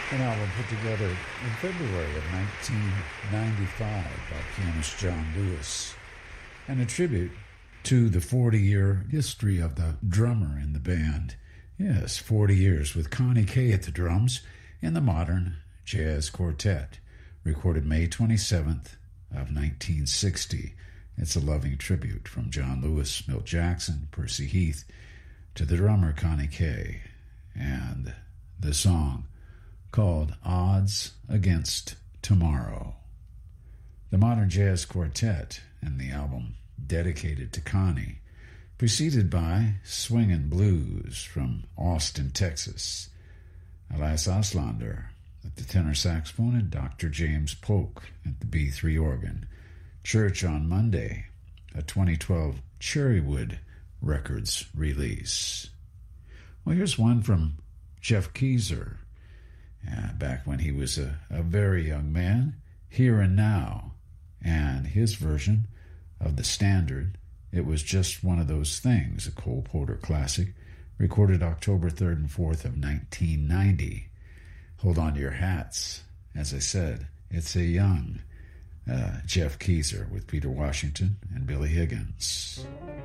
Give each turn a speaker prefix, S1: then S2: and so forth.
S1: An album put together in February of 1995 by pianist John Lewis, and a tribute to the 40-year history of the drummer in the band. Yes, 40 years with Connie Kay at the drums in the Modern Jazz Quartet, recorded May 27th of 1960. It's a loving tribute from John Lewis, Milt Jackson, Percy Heath, to the drummer Connie Kay, and the song called Odds Against Tomorrow. The Modern Jazz Quartet and the album dedicated to Connie, preceded by Swingin' Blues from Austin, Texas. Elias Auslander at the tenor saxophone and Dr. James Polk at the B3 organ. Church on Monday, a 2012 Cherrywood Records release. Well, here's one from Jeff Keezer, back when he was a very young man, Here and Now, and his version of the standard, It Was Just One of Those Things, a Cole Porter classic, recorded October 3rd and 4th of 1990. Hold on to your hats. As I said, it's a young Jeff Keezer with Peter Washington and Billy Higgins.